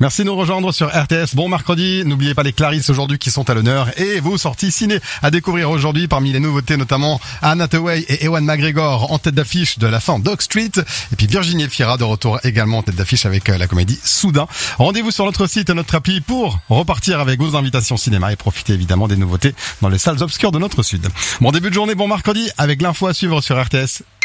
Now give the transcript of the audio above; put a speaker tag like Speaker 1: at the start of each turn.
Speaker 1: Merci de nous rejoindre sur RTS. Bon mercredi, n'oubliez pas les Clarisse aujourd'hui qui sont à l'honneur et vos sorties ciné à découvrir aujourd'hui parmi les nouveautés notamment Anne Hathaway et Ewan McGregor en tête d'affiche de la fin Dog Street et puis Virginie Efira de retour également en tête d'affiche avec la comédie Soudain. Rendez-vous sur notre site et notre appli pour repartir avec vos invitations cinéma et profiter évidemment des nouveautés dans les salles obscures de notre sud. Bon début de journée, bon mercredi avec l'info à suivre sur RTS.